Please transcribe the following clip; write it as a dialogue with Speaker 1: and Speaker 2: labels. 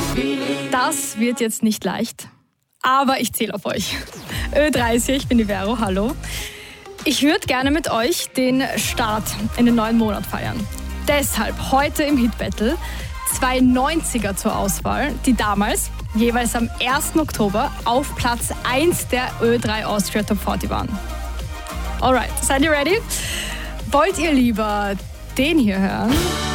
Speaker 1: Das wird jetzt nicht leicht, aber ich zähle auf euch. Ö30, ich bin die Vero, hallo. Ich würde gerne mit euch den Start in den neuen Monat feiern. Deshalb heute im Hit Battle 2 90er zur Auswahl, die damals jeweils am 1. Oktober auf Platz 1 der Ö3 Austria Top 40 waren. Alright, seid ihr ready? Wollt ihr lieber den hier hören?